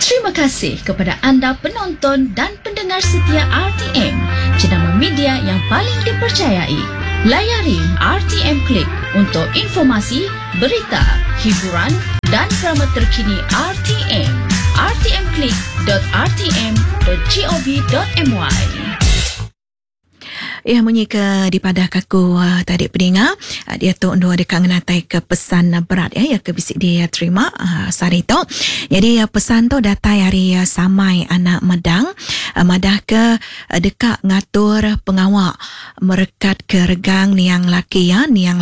Terima kasih kepada anda penonton dan pendengar setia RTM, jenama media yang paling dipercayai. Layari RTM Klik untuk informasi, berita, hiburan dan drama terkini RTM. rtmklik.rtm.gov.my. Ia menyika di pada kaku tadi pendengar dia tu undur ada kangenatai ke pesan berat ya ke bisik dia terima sari tu. Jadi pesan tu datai hari samai anak medang madah ke dekat ngatur pengawak merekat ke regang niang laki ya niang